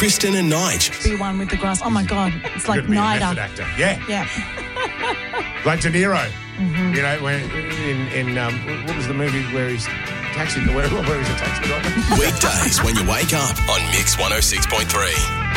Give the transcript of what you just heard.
Kristen and Nige. Be one with the grass. Oh, my God. It's like Could be a method NIDA. actor. Yeah. Yeah. Like De Niro. You know, when in what was the movie where he's where he's a taxi driver? Weekdays when you wake up on Mix 106.3.